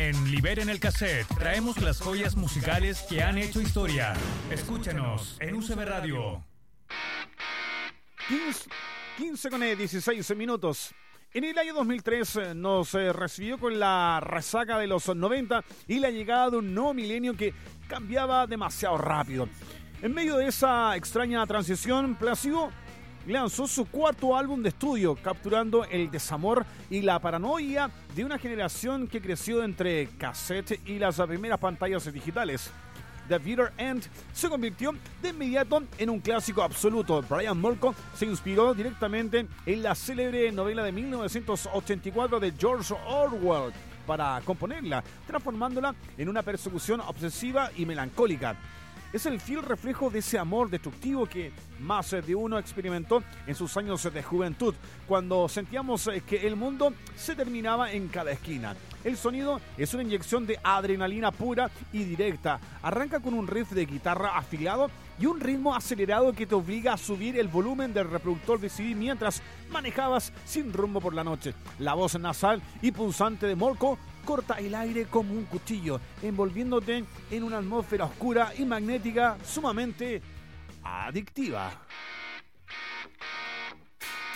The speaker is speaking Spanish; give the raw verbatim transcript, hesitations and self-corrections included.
En Liberen el Cassette traemos las joyas musicales que han hecho historia. Escúchanos en U C B Radio. quince con dieciséis minutos. En el año dos mil tres nos eh, recibió con la resaca de los noventa y la llegada de un nuevo milenio que cambiaba demasiado rápido. En medio de esa extraña transición, Plácido lanzó su cuarto álbum de estudio, capturando el desamor y la paranoia de una generación que creció entre cassette y las primeras pantallas digitales. The Bitter End se convirtió de inmediato en un clásico absoluto. Brian Molko se inspiró directamente en la célebre novela de mil novecientos ochenta y cuatro de George Orwell para componerla, transformándola en una persecución obsesiva y melancólica. Es el fiel reflejo de ese amor destructivo que más de uno experimentó en sus años de juventud, cuando sentíamos que el mundo se terminaba en cada esquina. El sonido es una inyección de adrenalina pura y directa. Arranca con un riff de guitarra afilado y un ritmo acelerado que te obliga a subir el volumen del reproductor de C D mientras manejabas sin rumbo por la noche. La voz nasal y punzante de Molko corta el aire como un cuchillo, envolviéndote en una atmósfera oscura y magnética sumamente adictiva.